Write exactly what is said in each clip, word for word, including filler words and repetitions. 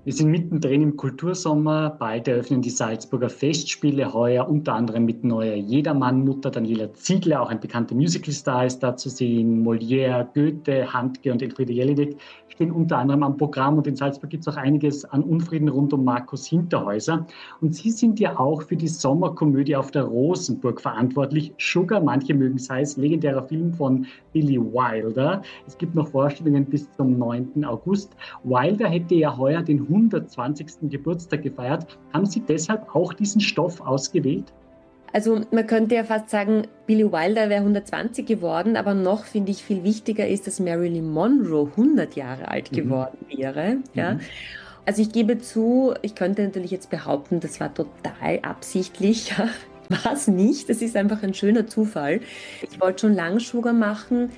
Wir sind mittendrin im Kultursommer. Bald eröffnen die Salzburger Festspiele, heuer unter anderem mit neuer Jedermann-Mutter Daniela Ziegler, auch ein bekannter Musicalstar ist da zu sehen. Molière, Goethe, Handke und Elfriede Jelinek stehen unter anderem am Programm. Und in Salzburg gibt es auch einiges an Unfrieden rund um Markus Hinterhäuser. Und Sie sind ja auch für die Sommerkomödie auf der Rosenburg verantwortlich. Sugar, manche mögen es heißen, legendärer Film von Billy Wilder. Es gibt noch Vorstellungen bis zum neunten August. Wilder hätte ja heuer den hundertzwanzigsten Geburtstag gefeiert. Haben Sie deshalb auch diesen Stoff ausgewählt? Also man könnte ja fast sagen, Billy Wilder wäre hundertzwanzig geworden, aber noch finde ich viel wichtiger ist, dass Marilyn Monroe hundert Jahre alt geworden mhm. wäre. Ja. Mhm. Also ich gebe zu, ich könnte natürlich jetzt behaupten, das war total absichtlich. Ja. War es nicht, das ist einfach ein schöner Zufall. Ich wollte schon lange Sugar machen.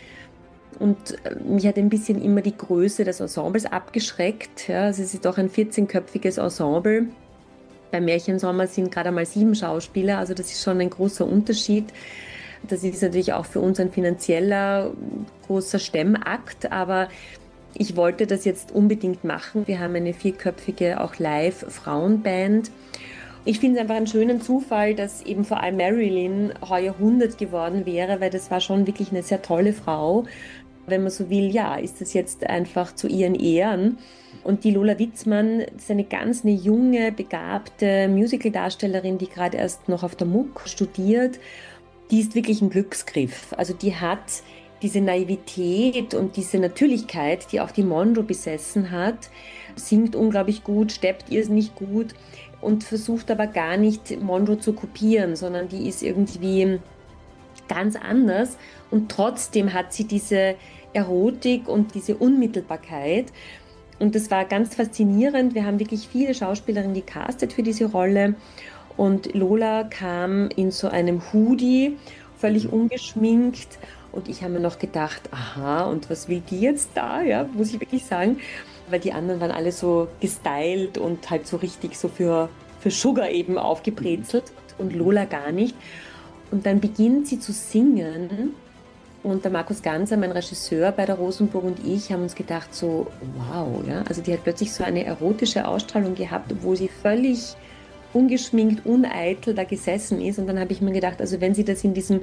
Und mich hat ein bisschen immer die Größe des Ensembles abgeschreckt. Ja, also es ist doch ein vierzehnköpfiges Ensemble. Beim Märchensommer sind gerade einmal sieben Schauspieler, also das ist schon ein großer Unterschied. Das ist natürlich auch für uns ein finanzieller großer Stemmakт, aber ich wollte das jetzt unbedingt machen. Wir haben eine vierköpfige, auch Live-Frauenband. Ich finde es einfach einen schönen Zufall, dass eben vor allem Marilyn heuer hundert geworden wäre, weil das war schon wirklich eine sehr tolle Frau. Wenn man so will, ja, ist das jetzt einfach zu ihren Ehren. Und die Lola Witzmann ist eine ganz eine junge, begabte Musicaldarstellerin, die gerade erst noch auf der M U K studiert. Die ist wirklich ein Glücksgriff. Also die hat diese Naivität und diese Natürlichkeit, die auch die Monroe besessen hat, singt unglaublich gut, steppt irrsinnig gut und versucht aber gar nicht Monroe zu kopieren, sondern die ist irgendwie ganz anders und trotzdem hat sie diese Erotik und diese Unmittelbarkeit. Und das war ganz faszinierend. Wir haben wirklich viele Schauspielerinnen gecastet für diese Rolle. Und Lola kam in so einem Hoodie, völlig ungeschminkt. Und ich habe mir noch gedacht, aha, und was will die jetzt da? Ja, muss ich wirklich sagen. Weil die anderen waren alle so gestylt und halt so richtig so für, für Sugar eben aufgebrezelt. Und Lola gar nicht. Und dann beginnt sie zu singen. Und der Markus Ganser, mein Regisseur bei der Rosenburg und ich haben uns gedacht so, wow, ja, also die hat plötzlich so eine erotische Ausstrahlung gehabt, obwohl sie völlig ungeschminkt, uneitel da gesessen ist. Und dann habe ich mir gedacht, also wenn sie das in diesem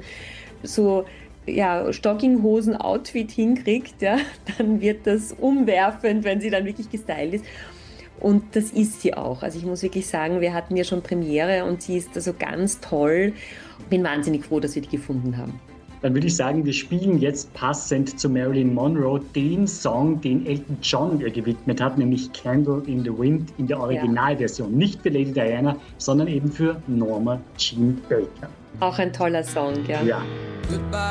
so ja, Stockinghosen-Outfit hinkriegt, ja, dann wird das umwerfend, wenn sie dann wirklich gestylt ist. Und das ist sie auch. Also ich muss wirklich sagen, wir hatten ja schon Premiere und sie ist also ganz toll. Bin wahnsinnig froh, dass wir die gefunden haben. Dann würde ich sagen, wir spielen jetzt passend zu Marilyn Monroe den Song, den Elton John ihr gewidmet hat, nämlich Candle in the Wind in der Originalversion. Ja. Nicht für Lady Diana, sondern eben für Norma Jean Baker. Auch ein toller Song, ja. Ja.